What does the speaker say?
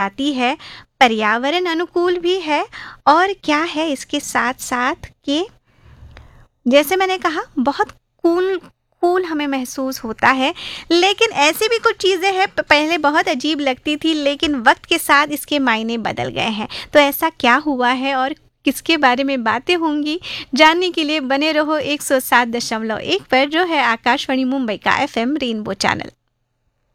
बताती है, पर्यावरण अनुकूल भी है और क्या है इसके साथ-साथ कि जैसे मैंने कहा बहुत कूल कूल हमें महसूस होता है। लेकिन ऐसी भी कुछ चीज़ें हैं पहले बहुत अजीब लगती थी, लेकिन वक़्त के साथ इसके मायने बदल गए हैं। तो ऐसा क्या हुआ है और किसके बारे में बातें होंगी, जानने के लिए बने रहो 107.1 पर, जो है आकाशवाणी मुंबई का FM रेनबो चैनल।